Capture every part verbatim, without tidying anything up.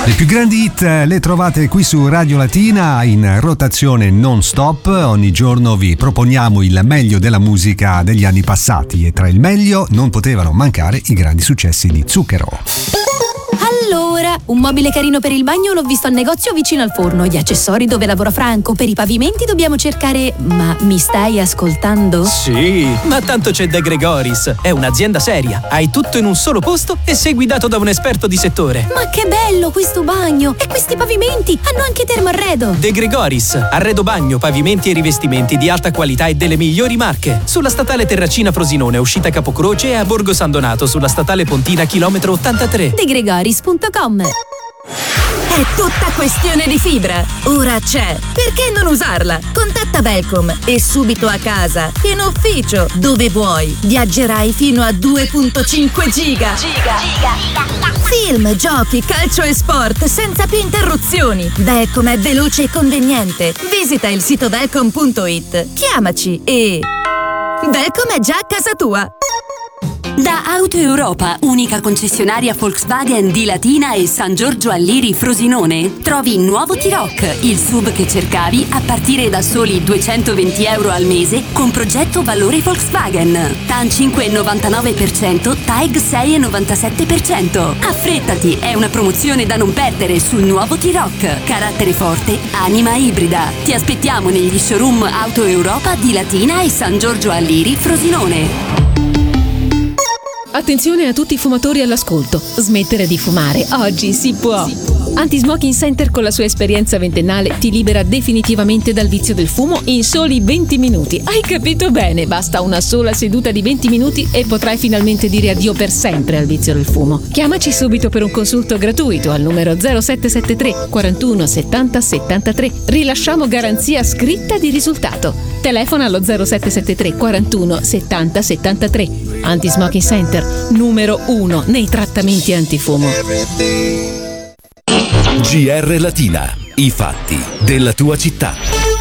Le più grandi hit le trovate qui su Radio Latina in rotazione non stop. Ogni giorno vi proponiamo il meglio della musica degli anni passati e tra il meglio non potevano mancare i grandi successi di Zucchero. Allora, un mobile carino per il bagno l'ho visto al negozio vicino al forno. Gli accessori dove lavora Franco. Per i pavimenti dobbiamo cercare... Ma mi stai ascoltando? Sì, ma tanto c'è De Gregoris. È un'azienda seria. Hai tutto in un solo posto e sei guidato da un esperto di settore. Ma che bello questo bagno! E questi pavimenti hanno anche termoarredo. De Gregoris, arredo bagno, pavimenti e rivestimenti di alta qualità e delle migliori marche. Sulla statale Terracina Frosinone, uscita Capocroce, e a Borgo San Donato sulla statale Pontina chilometro ottantatré. De Gregoris punto com. È tutta questione di fibra. Ora c'è. Perché non usarla? Contatta Velcom e subito a casa, in ufficio, dove vuoi. Viaggerai fino a due virgola cinque giga. Giga. Film, giochi, calcio e sport senza più interruzioni. Velcom è veloce e conveniente. Visita il sito velcom punto it. Chiamaci e... Velcom è già a casa tua. Da Auto Europa, unica concessionaria Volkswagen di Latina e San Giorgio Alliri Frosinone, trovi il nuovo T-Roc, il S U V che cercavi a partire da soli duecentoventi euro al mese con progetto valore Volkswagen. T A N cinque virgola novantanove per cento, T A E G sei virgola novantasette per cento. Affrettati, è una promozione da non perdere sul nuovo T-Roc. Carattere forte, anima ibrida. Ti aspettiamo negli showroom Auto Europa di Latina e San Giorgio Alliri Frosinone. Attenzione a tutti i fumatori all'ascolto. Smettere di fumare oggi si può. Anti-Smoking Center con la sua esperienza ventennale ti libera definitivamente dal vizio del fumo in soli venti minuti. Hai capito bene? Basta una sola seduta di venti minuti e potrai finalmente dire addio per sempre al vizio del fumo. Chiamaci subito per un consulto gratuito al numero zero sette sette tre quarantuno settanta settantatré. Rilasciamo garanzia scritta di risultato. Telefona allo zero sette sette tre quarantuno settanta settantatré. Anti-Smoking Center, numero uno nei trattamenti antifumo. G R Latina, i fatti della tua città.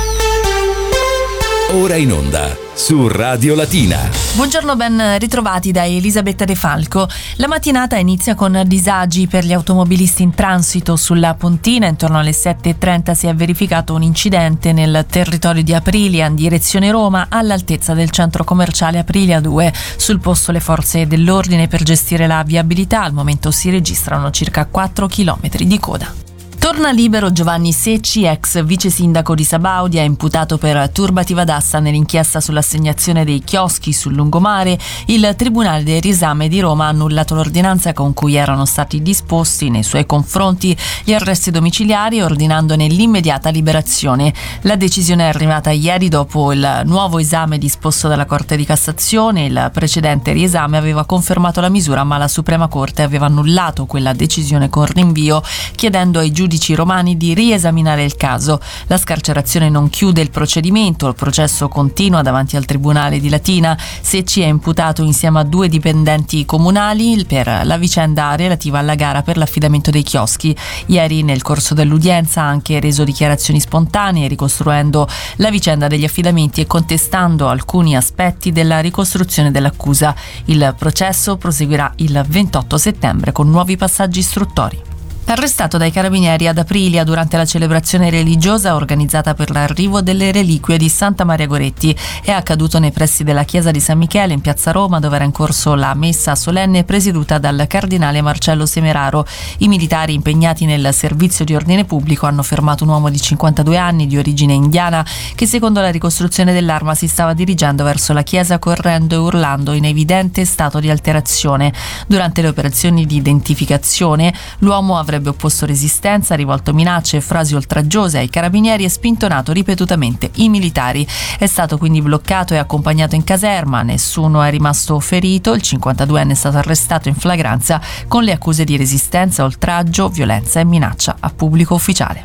Ora in onda su Radio Latina. Buongiorno, ben ritrovati da Elisabetta De Falco. La mattinata inizia con disagi per gli automobilisti in transito sulla Pontina. Intorno alle sette e trenta si è verificato un incidente nel territorio di Aprilia in direzione Roma, all'altezza del centro commerciale Aprilia due. Sul posto le forze dell'ordine per gestire la viabilità. Al momento si registrano circa quattro chilometri di coda. Torna libero Giovanni Secci, ex vice sindaco di Sabaudia, imputato per turbativa d'asta nell'inchiesta sull'assegnazione dei chioschi sul lungomare. Il Tribunale del Riesame di Roma ha annullato l'ordinanza con cui erano stati disposti nei suoi confronti gli arresti domiciliari, ordinandone l'immediata liberazione. La decisione è arrivata ieri dopo il nuovo esame disposto dalla Corte di Cassazione. Il precedente riesame aveva confermato la misura, ma la Suprema Corte aveva annullato quella decisione con rinvio, chiedendo ai giudici romani di riesaminare il caso. La scarcerazione non chiude il procedimento, il processo continua davanti al Tribunale di Latina. Secci è imputato insieme a due dipendenti comunali per la vicenda relativa alla gara per l'affidamento dei chioschi. Ieri, nel corso dell'udienza, ha anche reso dichiarazioni spontanee, ricostruendo la vicenda degli affidamenti e contestando alcuni aspetti della ricostruzione dell'accusa. Il processo proseguirà il ventotto settembre con nuovi passaggi istruttori. Arrestato dai carabinieri ad Aprilia durante la celebrazione religiosa organizzata per l'arrivo delle reliquie di Santa Maria Goretti. È accaduto nei pressi della chiesa di San Michele in piazza Roma, dove era in corso la messa solenne presieduta dal cardinale Marcello Semeraro. I militari impegnati nel servizio di ordine pubblico hanno fermato un uomo di cinquantadue anni di origine indiana che, secondo la ricostruzione dell'arma, si stava dirigendo verso la chiesa correndo e urlando in evidente stato di alterazione. Durante le operazioni di identificazione l'uomo avrebbe opposto resistenza, rivolto minacce e frasi oltraggiose ai carabinieri e spintonato ripetutamente i militari. È stato quindi bloccato e accompagnato in caserma. Nessuno è rimasto ferito. Il cinquantaduenne è stato arrestato in flagranza con le accuse di resistenza, oltraggio, violenza e minaccia a pubblico ufficiale.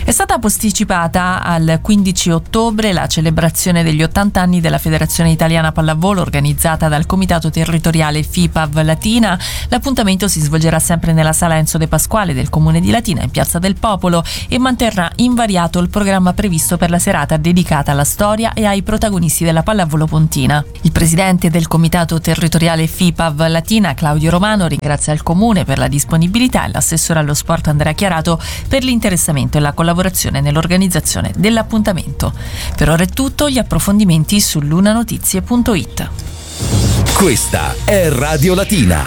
È stata posticipata al quindici ottobre la celebrazione degli ottanta anni della Federazione Italiana Pallavolo organizzata dal Comitato Territoriale FIPAV Latina. L'appuntamento si svolgerà sempre nella sala Enzo De Pasquale del Comune di Latina in Piazza del Popolo e manterrà invariato il programma previsto per la serata dedicata alla storia e ai protagonisti della pallavolo pontina. Il presidente del Comitato Territoriale FIPAV Latina, Claudio Romano, ringrazia il Comune per la disponibilità e l'assessore allo sport Andrea Chiarato per l'interessamento e la collaborazione nell'organizzazione dell'appuntamento. Per ora è tutto, gli approfondimenti su lunanotizie punto it. Questa è Radio Latina.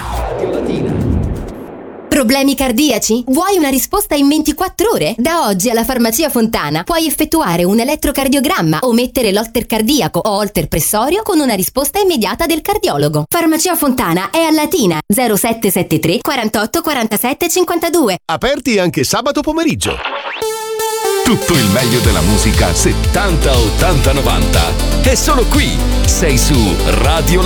Problemi cardiaci? Vuoi una risposta in ventiquattro ore? Da oggi alla Farmacia Fontana puoi effettuare un elettrocardiogramma o mettere l'holter cardiaco o holter pressorio con una risposta immediata del cardiologo. Farmacia Fontana è a Latina zero sette sette tre quarantotto quarantasette cinquantadue. Aperti anche sabato pomeriggio. Tutto il meglio della musica settanta, ottanta, novanta è solo qui. Sei su Radio Latina.